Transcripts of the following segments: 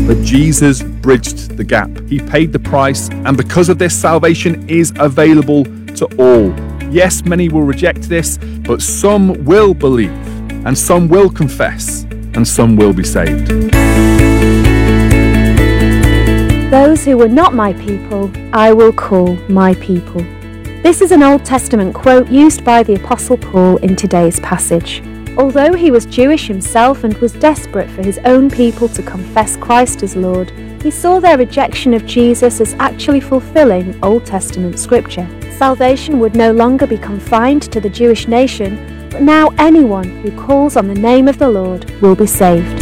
But Jesus bridged the gap. He paid the price, and because of this, salvation is available to all. Yes, many will reject this, but some will believe, and some will confess, and some will be saved. Those who were not my people, I will call my people. This is an Old Testament quote used by the Apostle Paul in today's passage. Although he was Jewish himself and was desperate for his own people to confess Christ as Lord, he saw their rejection of Jesus as actually fulfilling Old Testament scripture. Salvation would no longer be confined to the Jewish nation, but now anyone who calls on the name of the Lord will be saved.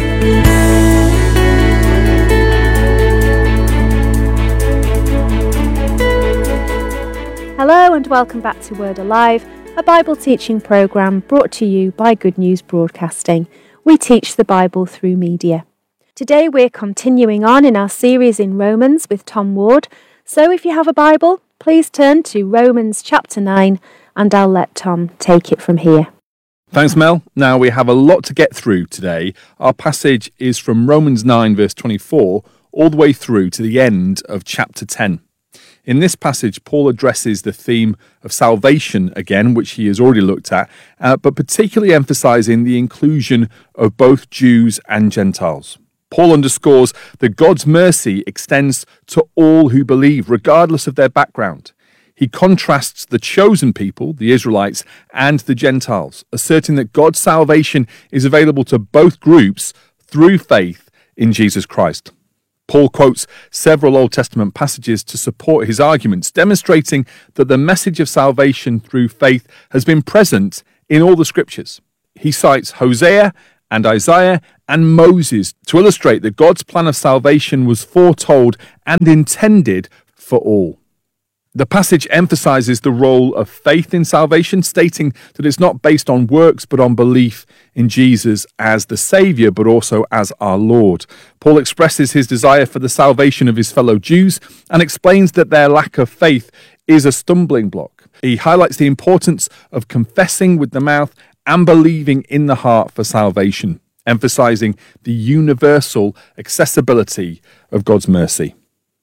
Hello and welcome back to Word Alive, a Bible teaching programme brought to you by Good News Broadcasting. We teach the Bible through media. Today we're continuing on in our series in Romans with Tom Ward, so if you have a Bible, please turn to Romans chapter 9 and I'll let Tom take it from here. Thanks, Mel. Now we have a lot to get through today. Our passage is from Romans 9 verse 24 all the way through to the end of chapter 10. In this passage, Paul addresses the theme of salvation again, which he has already looked at, but particularly emphasising the inclusion of both Jews and Gentiles. Paul underscores that God's mercy extends to all who believe, regardless of their background. He contrasts the chosen people, the Israelites, and the Gentiles, asserting that God's salvation is available to both groups through faith in Jesus Christ. Paul quotes several Old Testament passages to support his arguments, demonstrating that the message of salvation through faith has been present in all the scriptures. He cites Hosea and Isaiah and Moses to illustrate that God's plan of salvation was foretold and intended for all. The passage emphasizes the role of faith in salvation, stating that it's not based on works but on belief in Jesus as the Saviour, but also as our Lord. Paul expresses his desire for the salvation of his fellow Jews and explains that their lack of faith is a stumbling block. He highlights the importance of confessing with the mouth and believing in the heart for salvation, emphasizing the universal accessibility of God's mercy.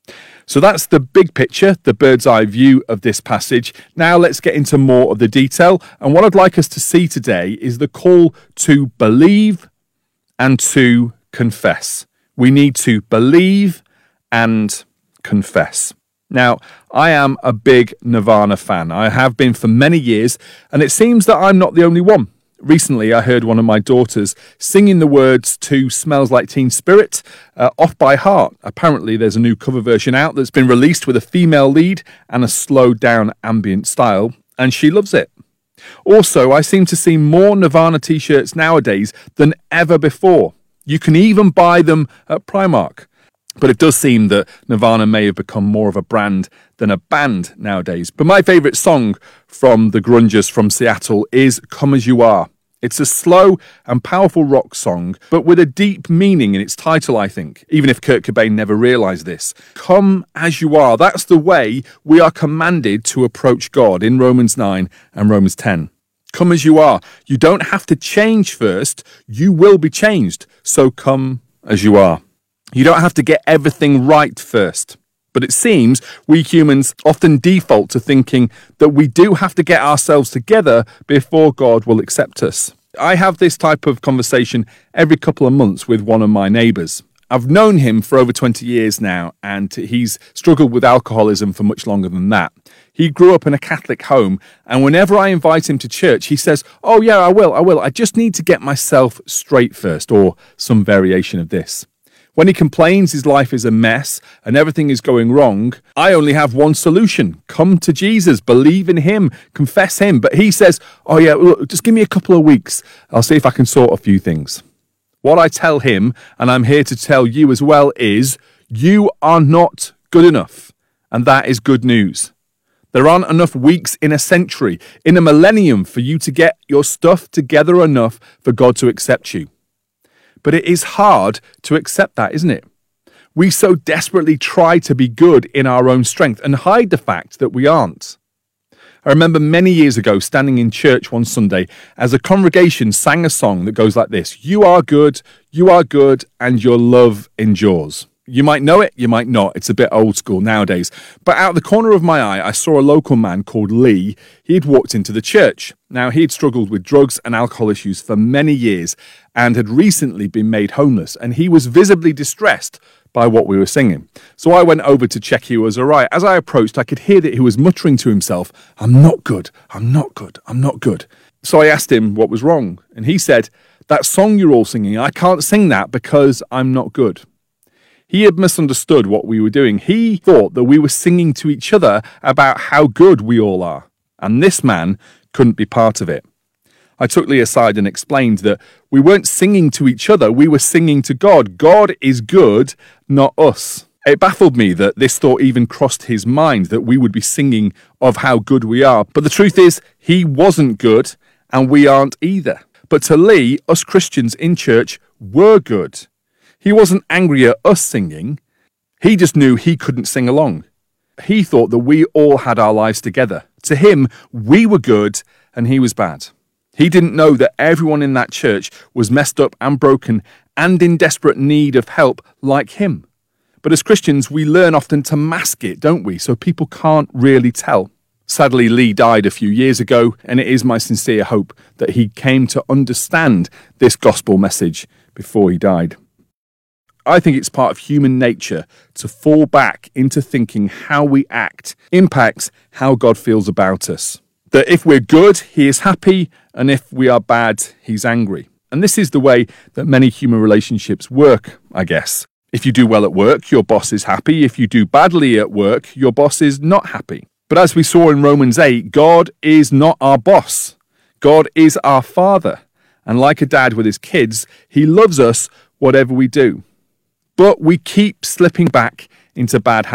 So that's the big picture, the bird's eye view of this passage. Now let's get into more of the detail. And what I'd like us to see today is the call to believe and to confess. We need to believe and confess. Now, I am a big Nirvana fan. I have been for many years, and it seems that I'm not the only one. Recently, I heard one of my daughters singing the words to Smells Like Teen Spirit off by heart. Apparently, there's a new cover version out that's been released with a female lead and a slowed-down ambient style, and she loves it. Also, I seem to see more Nirvana t-shirts nowadays than ever before. You can even buy them at Primark. But it does seem that Nirvana may have become more of a brand than a band nowadays. But my favourite song from the grungers from Seattle is Come As You Are. It's a slow and powerful rock song, but with a deep meaning in its title, I think, even if Kurt Cobain never realised this. Come as you are. That's the way we are commanded to approach God in Romans 9 and Romans 10. Come as you are. You don't have to change first. You will be changed. So come as you are. You don't have to get everything right first. But it seems we humans often default to thinking that we do have to get ourselves together before God will accept us. I have this type of conversation every couple of months with one of my neighbours. I've known him for over 20 years now, and he's struggled with alcoholism for much longer than that. He grew up in a Catholic home, and whenever I invite him to church, he says, "Oh yeah, I will. I just need to get myself straight first," or some variation of this. When he complains his life is a mess and everything is going wrong, I only have one solution. Come to Jesus, believe in him, confess him. But he says, "Oh yeah, look, just give me a couple of weeks. I'll see if I can sort a few things." What I tell him, and I'm here to tell you as well, is you are not good enough. And that is good news. There aren't enough weeks in a century, in a millennium, for you to get your stuff together enough for God to accept you. But it is hard to accept that, isn't it? We so desperately try to be good in our own strength and hide the fact that we aren't. I remember many years ago standing in church one Sunday as a congregation sang a song that goes like this: "You are good, and your love endures." You might know it, you might not. It's a bit old school nowadays. But out the corner of my eye, I saw a local man called Lee. He'd walked into the church. Now, he'd struggled with drugs and alcohol issues for many years and had recently been made homeless, and he was visibly distressed by what we were singing. So I went over to check he was all right. As I approached, I could hear that he was muttering to himself, "I'm not good, I'm not good, I'm not good." So I asked him what was wrong, and he said, "That song you're all singing, I can't sing that because I'm not good." He had misunderstood what we were doing. He thought that we were singing to each other about how good we all are, and this man couldn't be part of it. I took Lee aside and explained that we weren't singing to each other, we were singing to God. God is good, not us. It baffled me that this thought even crossed his mind, that we would be singing of how good we are. But the truth is, he wasn't good, and we aren't either. But to Lee, us Christians in church were good. He wasn't angry at us singing. He just knew he couldn't sing along. He thought that we all had our lives together. To him, we were good and he was bad. He didn't know that everyone in that church was messed up and broken and in desperate need of help like him. But as Christians, we learn often to mask it, don't we? So people can't really tell. Sadly, Lee died a few years ago, and it is my sincere hope that he came to understand this gospel message before he died. I think it's part of human nature to fall back into thinking how we act impacts how God feels about us. That if we're good, he is happy, and if we are bad, he's angry. And this is the way that many human relationships work, I guess. If you do well at work, your boss is happy. If you do badly at work, your boss is not happy. But as we saw in Romans 8, God is not our boss. God is our Father. And like a dad with his kids, he loves us whatever we do. But we keep slipping back into bad habits.